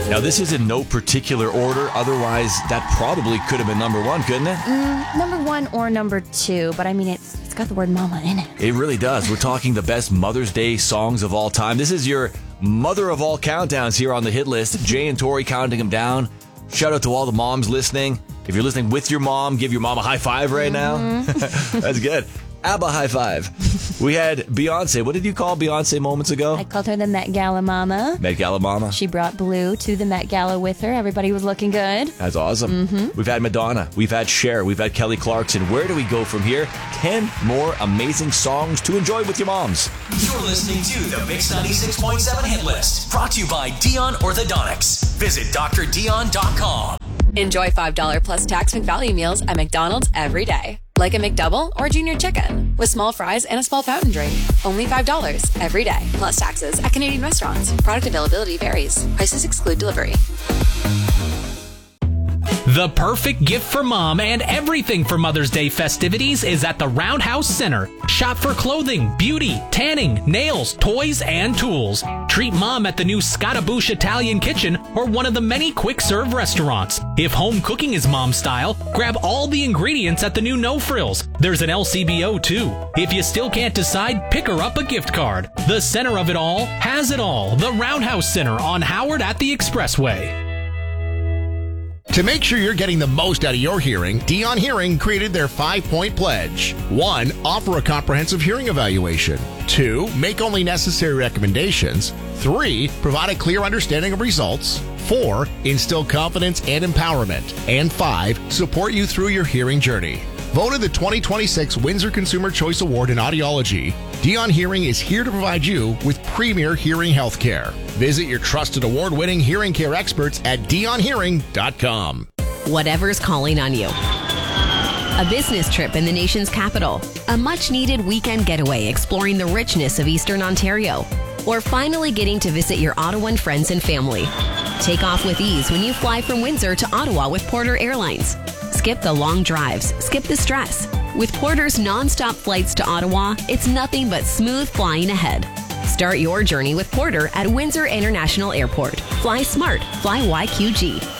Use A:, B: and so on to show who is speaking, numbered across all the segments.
A: Now, this is in no particular order. Otherwise, that probably could have been number one, couldn't it?
B: Number one or number two, but I mean, it's got the word mama in it.
A: It really does. We're talking the best Mother's Day songs of all time. This is your mother of all countdowns here on the hit list. Jay and Tori counting them down. Shout out to all the moms listening. If you're listening with your mom, give your mom a high five right now. That's good. ABBA high five. We had Beyonce. What did you call Beyonce moments ago?
B: I called her the Met Gala Mama.
A: Met Gala Mama.
B: She brought Blue to the Met Gala with her. Everybody was looking good.
A: That's awesome. We've had Madonna. We've had Cher. We've had Kelly Clarkson. Where do we go from here? 10 more amazing songs to enjoy with your moms.
C: You're listening to the Mix 96.7 hit list. Brought to you by Dion Orthodontics. Visit drdion.com.
D: Enjoy $5 plus tax and value meals at McDonald's every day. Like a McDouble or Junior Chicken with small fries and a small fountain drink. Only $5 every day, plus taxes at Canadian restaurants. Product availability varies. Prices exclude delivery.
E: The perfect gift for mom and everything for Mother's Day festivities is at the Roundhouse Center. Shop for clothing, beauty, tanning, nails, toys, and tools. Treat mom at the new Scottaboosh Italian Kitchen or one of the many quick-serve restaurants. If home cooking is mom style, grab all the ingredients at the new No Frills. There's an LCBO too. If you still can't decide, pick her up a gift card. The center of it all has it all. The Roundhouse Center on Howard at the Expressway.
F: To make sure you're getting the most out of your hearing, Dion Hearing created their 5-point pledge. 1. Offer a comprehensive hearing evaluation. 2. Make only necessary recommendations. 3. Provide a clear understanding of results. 4. Instill confidence and empowerment. And 5. Support you through your hearing journey. Voted the 2026 Windsor Consumer Choice Award in Audiology, Dion Hearing is here to provide you with premier hearing health care. Visit your trusted award-winning hearing care experts at dionhearing.com.
G: Whatever's calling on you. A business trip in the nation's capital. A much-needed weekend getaway exploring the richness of Eastern Ontario. Or finally getting to visit your Ottawa friends and family. Take off with ease when you fly from Windsor to Ottawa with Porter Airlines. Skip the long drives. Skip the stress. With Porter's non-stop flights to Ottawa, it's nothing but smooth flying ahead. Start your journey with Porter at Windsor International Airport. Fly smart. Fly YQG.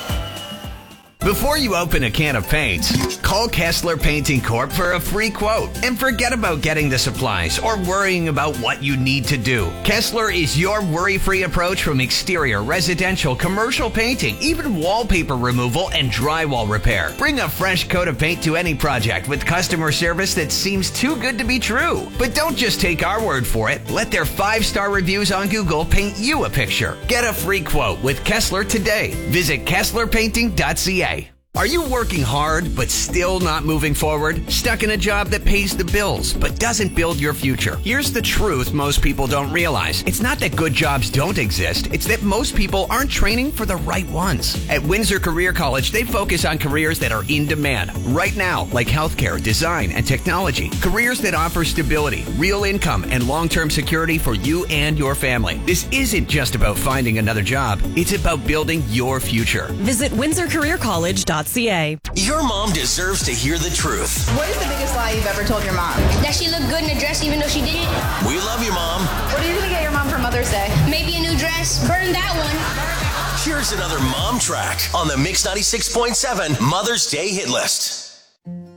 H: Before you open a can of paint, call Kessler Painting Corp for a free quote and forget about getting the supplies or worrying about what you need to do. Kessler is your worry-free approach from exterior, residential, commercial painting, even wallpaper removal and drywall repair. Bring a fresh coat of paint to any project with customer service that seems too good to be true. But don't just take our word for it. Let their 5-star reviews on Google paint you a picture. Get a free quote with Kessler today. Visit KesslerPainting.ca. Are you working hard but still not moving forward? Stuck in a job that pays the bills but doesn't build your future? Here's the truth most people don't realize. It's not that good jobs don't exist. It's that most people aren't training for the right ones. At Windsor Career College, they focus on careers that are in demand right now, like healthcare, design, and technology. Careers that offer stability, real income, and long-term security for you and your family. This isn't just about finding another job. It's about building your future.
I: Visit WindsorCareerCollege.ca.
C: Your mom deserves to hear the truth.
J: What is the biggest lie you've ever told your mom?
K: That she looked good in a dress even though she didn't.
C: We love you, Mom.
J: What are you going to get your mom for Mother's Day?
K: Maybe a new dress. Burn that one.
C: Here's another mom track on the Mix 96.7 Mother's Day hit list.